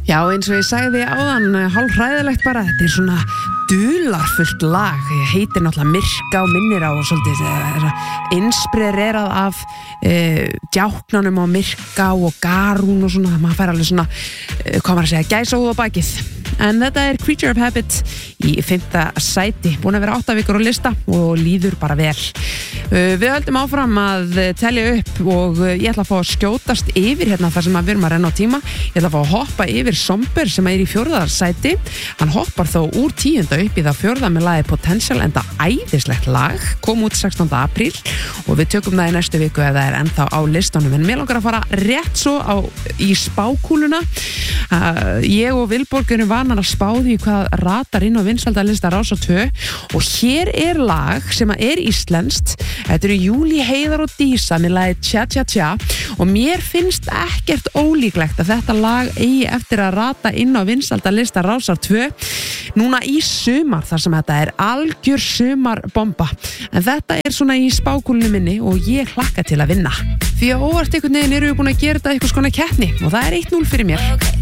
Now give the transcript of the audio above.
Já, eins og ég sagði áðan, hálfhræðilegt bara, þetta svona dularfullt lag, heitir náttúrulega Myrká og minnir á og svolítið inspirerað af djáknanum á Myrká og Garún og svona, maður fær alveg svona, hvað maður að segja, gæsahúð á bakið. En þetta Creature of Habit í 5. sæti, búin að vera 8 vikur á lista og líður bara vel. Við höldum áfram að telja upp og ég ætla að fá að skjótast yfir hérna þar sem við erum að renna á tíma. Ég ætla að fá að hoppa yfir Somber sem er í 4. sæti. Hann hoppar þó úr 10. upp í það 4. með lagið Potential, enda æðislegt lag, kom út 16. apríl og við tökum það í næstu viku ef það er ennþá á listanum. En mér langar að fara rétt svo í spákúluna. Ég og Vilborg erum vanar að spá því hvað ratar inn á vinsældarlista Rásar 2 og hér er lag sem er íslenskt. Þetta eru Júlí, Heiðar og Dísa með lagið Tja Tja Tja og mér finnst ekkert ólíklegt að þetta lag eigi eftir að rata inn á vinsældarlista Rásar 2 núna í sumar, þar sem þetta er algjör sumarbomba. En þetta er svona í spákúlunni minni og ég hlakka til að vinna. Því að óvart einhvern veginn eru við búin að gera þetta eitthvað skona keppni og það er 1-0 fyrir mér.